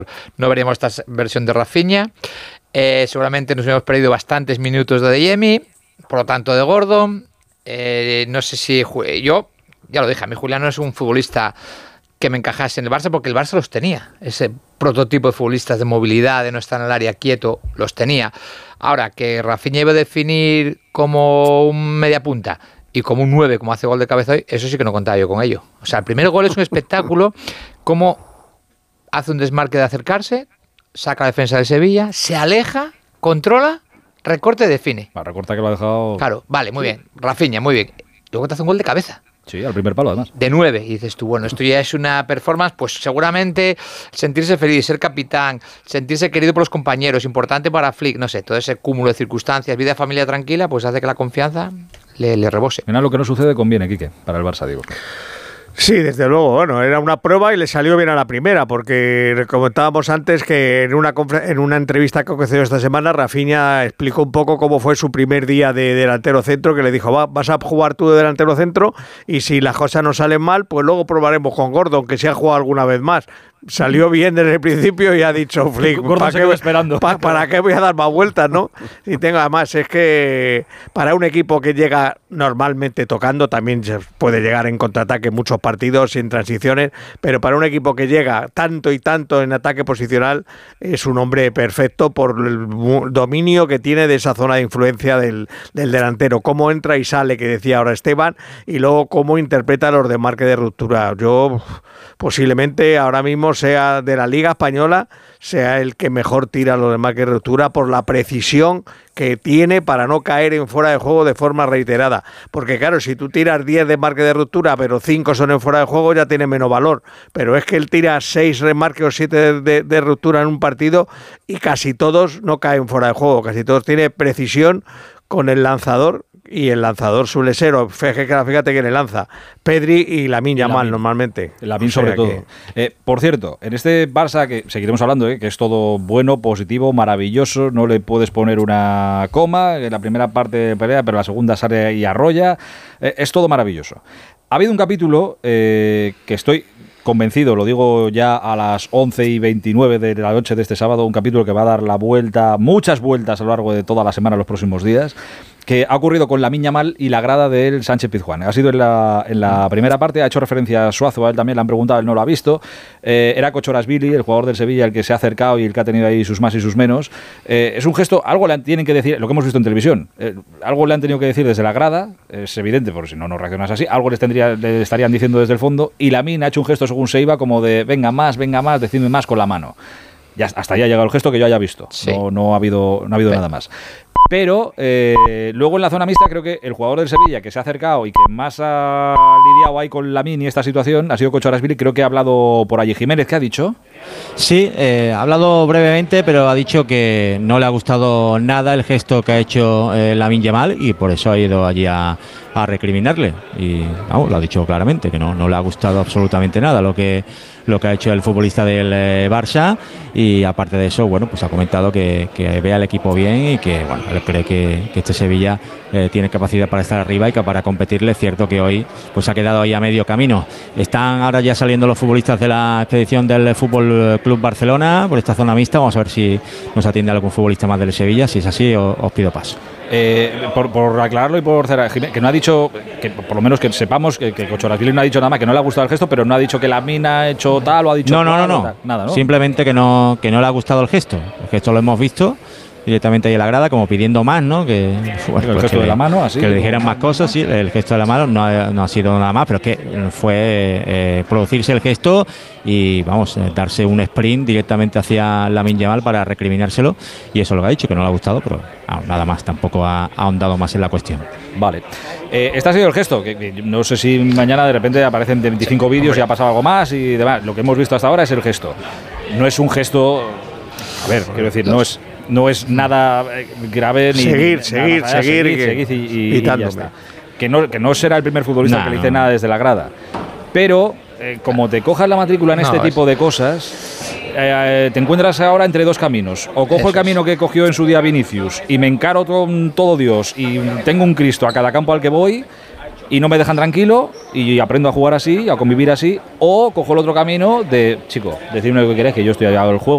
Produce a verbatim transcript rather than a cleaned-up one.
no veríamos esta versión de Rafinha. Eh, seguramente nos hemos perdido bastantes minutos de Adeyemi, por lo tanto de Gordon. Eh, no sé si yo, ya lo dije, a mí Julián no es un futbolista que me encajase en el Barça, porque el Barça los tenía. Ese prototipo de futbolistas de movilidad, de no estar en el área quieto, los tenía. Ahora, que Rafinha iba a definir como un media punta y como un nueve, como hace gol de cabeza hoy, eso sí que no contaba yo con ello. O sea, el primer gol es un espectáculo, como hace un desmarque de acercarse, saca la defensa de Sevilla, se aleja, controla, recorte y define. Va, recorta que lo ha dejado... Claro, vale, muy bien. Rafinha, muy bien. Luego te hace un gol de cabeza. Sí, al primer palo además. De nueve. Y dices tú, bueno, esto ya es una performance, pues seguramente sentirse feliz, ser capitán, sentirse querido por los compañeros, importante para Flick, no sé, todo ese cúmulo de circunstancias, vida, familia tranquila, pues hace que la confianza le, le rebose. Mira, lo que no sucede conviene, Quique, para el Barça, digo. Sí, desde luego, bueno, era una prueba y le salió bien a la primera, porque comentábamos antes que en una en una entrevista que concedió esta semana, Rafinha explicó un poco cómo fue su primer día de delantero centro, que le dijo, va, vas a jugar tú de delantero centro y si las cosas no salen mal, pues luego probaremos con Gordon, que se ha jugado alguna vez más. Salió bien desde el principio y ha dicho Flick, ¿para qué, esperando. Pa, ¿para qué voy a dar más vueltas, no? Y tengo además, es que para un equipo que llega normalmente tocando, también se puede llegar en contraataque en muchos partidos, sin transiciones, pero para un equipo que llega tanto y tanto en ataque posicional, es un hombre perfecto por el dominio que tiene de esa zona de influencia del, del delantero, cómo entra y sale, que decía ahora Esteban, y luego cómo interpreta los desmarques de ruptura. Yo posiblemente ahora mismo sea de la Liga Española, sea el que mejor tira los desmarques de ruptura por la precisión que tiene para no caer en fuera de juego de forma reiterada. Porque claro, si tú tiras diez desmarques de ruptura, pero cinco son en fuera de juego, ya tiene menos valor. Pero es que él tira seis desmarques o siete de, de, de ruptura en un partido y casi todos no caen fuera de juego. Casi todos tiene precisión con el lanzador. Y el lanzador suele ser, o fíjate que le lanza Pedri y Lamine Yamal normalmente. Lamine sobre todo. Que... Eh, por cierto, en este Barça, que seguiremos hablando, eh, que es todo bueno, positivo, maravilloso, no le puedes poner una coma, en la primera parte pelea, pero la segunda sale y arrolla, eh, es todo maravilloso. Ha habido un capítulo eh, que estoy convencido, lo digo ya a las once y veintinueve de la noche de este sábado, un capítulo que va a dar la vuelta, muchas vueltas a lo largo de toda la semana, los próximos días, que ha ocurrido con Lamine Yamal y la grada del Sánchez Pizjuán. Ha sido en la, en la primera parte, ha hecho referencia a Suazo, a él también le han preguntado, él no lo ha visto. Eh, era Kochorashvili, el jugador del Sevilla, el que se ha acercado y el que ha tenido ahí sus más y sus menos. Eh, es un gesto, algo le tienen que decir, lo que hemos visto en televisión, eh, algo le han tenido que decir desde la grada, es evidente, porque si no, no reaccionas así, algo les, tendría, les estarían diciendo desde el fondo, y Lamine ha hecho un gesto según se iba, como de venga más, venga más, decidme más con la mano. Ya, hasta ahí ha llegado el gesto que yo haya visto, sí. no, no ha habido, no ha habido nada más. Pero eh, luego en la zona mixta creo que el jugador del Sevilla que se ha acercado y que más ha lidiado ahí con Lamine y esta situación ha sido Kochorashvili. Creo que ha hablado por allí. Jiménez, ¿qué ha dicho? Sí, eh, ha hablado brevemente, pero ha dicho que no le ha gustado nada el gesto que ha hecho eh, Lamine Yamal y por eso ha ido allí a, a recriminarle. Y vamos, lo ha dicho claramente, que no, no le ha gustado absolutamente nada lo que... lo que ha hecho el futbolista del eh, Barça, y aparte de eso, bueno, pues ha comentado que, que ve al equipo bien y que, bueno, él cree que, que este Sevilla eh, tiene capacidad para estar arriba y que para competirle. Es cierto que hoy pues ha quedado ahí a medio camino. Están ahora ya saliendo los futbolistas de la expedición del Fútbol Club Barcelona por esta zona mixta. Vamos a ver si nos atiende algún futbolista más del Sevilla. Si es así, os, os pido paso. Eh, por, por aclararlo y por cerrar, que no ha dicho, que por lo menos que sepamos que, que Kochorashvili no ha dicho nada más, que no le ha gustado el gesto, pero no ha dicho que Lamine ha hecho tal o ha dicho no, no, tal, no, no. Tal, nada, ¿no? Simplemente que no, que no le ha gustado el gesto. El gesto lo hemos visto directamente ahí en la grada, como pidiendo más, ¿no? Que bueno, el pues gesto que, de la mano, así. Que le dijeran más cosas, sí, el gesto de la mano no ha, no ha sido nada más, pero es que fue eh, producirse el gesto y, vamos, eh, darse un sprint directamente hacia Lamine Yamal para recriminárselo, y eso es lo que ha dicho, que no le ha gustado, pero ah, nada más, tampoco ha, ha ahondado más en la cuestión. Vale. Eh, este ha sido el gesto, que, que no sé si mañana de repente aparecen veinticinco sí, vídeos y ha pasado algo más y demás. Lo que hemos visto hasta ahora es el gesto. No es un gesto, a ver, quiero decir, no es no es nada grave ni seguir, ni, seguir, nada, seguir, seguir, que, seguir y, y, y ya está. Que no, que no será el primer futbolista nah, que le dice no. nada desde la grada. Pero eh, como te cojas la matrícula en no, este es... tipo de cosas, eh, te encuentras ahora entre dos caminos. O cojo Eso el camino es. que cogió en su día Vinicius y me encaro con todo Dios y tengo un Cristo a cada campo al que voy y no me dejan tranquilo y aprendo a jugar así, a convivir así, o cojo el otro camino de, chico, decirme lo que querés, que yo estoy allá del juego.